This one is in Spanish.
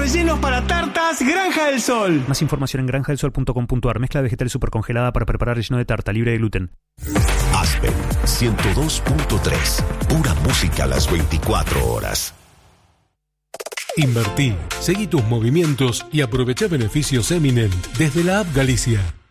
rellenos para tartas Granja del Sol. Más información en granjadelsol.com.ar. Mezcla vegetal supercongelada para preparar relleno de tarta libre de gluten. Aspen 102.3. Pura música a las 24 horas. Invertí, seguí tus movimientos y aprovecha beneficios Eminent desde la app Galicia.